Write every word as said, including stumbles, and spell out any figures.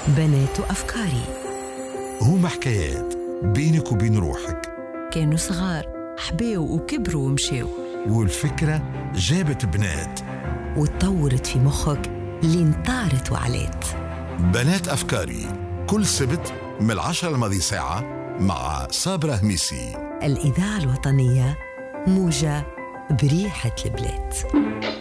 بنات أفكاري هما حكايات بينك وبين روحك. كانوا صغار حبيوا وكبروا ومشيوا، والفكرة جابت بنات وتطورت في مخك لين طارت وعلات. بنات أفكاري كل سبت من العشرة الماضي ساعة مع صابرة هميسي. الإذاعة الوطنية موجة بريحة البلاد.